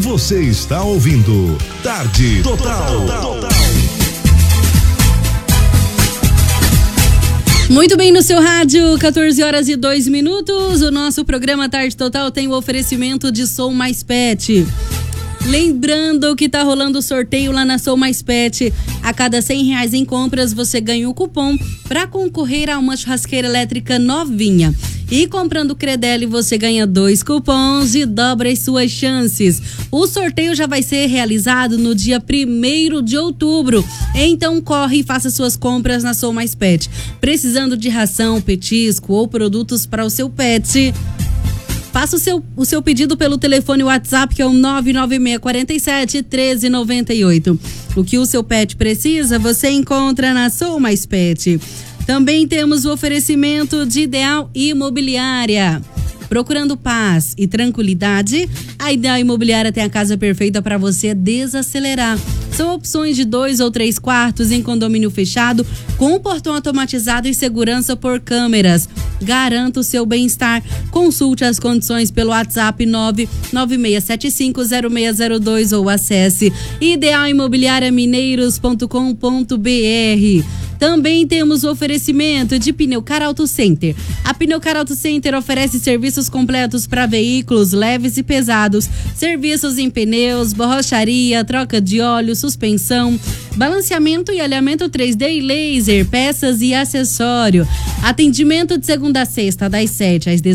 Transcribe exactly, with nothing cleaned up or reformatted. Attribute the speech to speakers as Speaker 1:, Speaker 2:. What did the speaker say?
Speaker 1: Você está ouvindo Tarde Total. Total.
Speaker 2: Muito bem, no seu rádio, quatorze horas e dois minutos. O nosso programa Tarde Total tem o oferecimento de Sou Mais Pet. Lembrando que tá rolando o sorteio lá na Sou Mais Pet. A cada cem reais em compras, você ganha um cupom para concorrer a uma churrasqueira elétrica novinha. E comprando Credelli, você ganha dois cupons e dobra as suas chances. O sorteio já vai ser realizado no dia primeiro de outubro. Então corre e faça suas compras na Sou Mais Pet. Precisando de ração, petisco ou produtos para o seu pet? Faça o seu, o seu pedido pelo telefone WhatsApp, que é o nove nove seis quatro sete, um três nove oito. O que o seu pet precisa, você encontra na Sou Mais Pet. Também temos o oferecimento de Ideal Imobiliária. Procurando paz e tranquilidade, a Ideal Imobiliária tem a casa perfeita para você desacelerar. São opções de dois ou três quartos em condomínio fechado, com portão automatizado e segurança por câmeras. Garanta o seu bem-estar. Consulte as condições pelo WhatsApp nove nove seis sete cinco zero seis zero dois ou acesse ideal imobiliária mineiros ponto com ponto br. Também temos o oferecimento de Pneucar Auto Center. A Pneucar Auto Center oferece serviços completos para veículos leves e pesados, serviços em pneus, borracharia, troca de óleo, suspensão, balanceamento e alinhamento três D e laser, peças e acessório. Atendimento de segunda a sexta, das sete às dezoito.